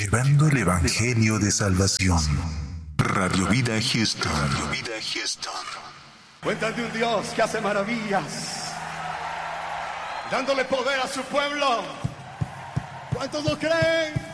llevando el evangelio de salvación. Radio Vida Houston. Radio Vida Houston. Cuentan de un Dios que hace maravillas, dándole poder a su pueblo. ¿Cuántos lo creen?